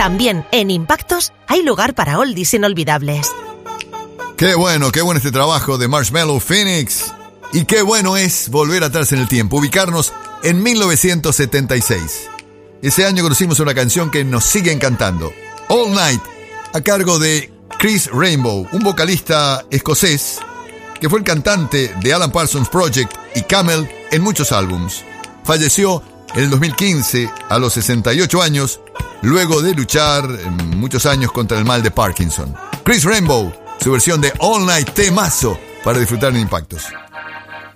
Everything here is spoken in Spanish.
También en Impactos hay lugar para oldies inolvidables. Qué bueno este trabajo de Marshmello Phoenix. Y qué bueno es volver atrás en el tiempo, ubicarnos en 1976. Ese año conocimos una canción que nos sigue encantando, All Night, a cargo de Chris Rainbow, un vocalista escocés que fue el cantante de Alan Parsons Project y Camel en muchos álbums. Falleció en el 2015 a los 68 años, luego de luchar muchos años contra el mal de Parkinson. Chris Rainbow, su versión de All Night, temazo para disfrutar en Impactos.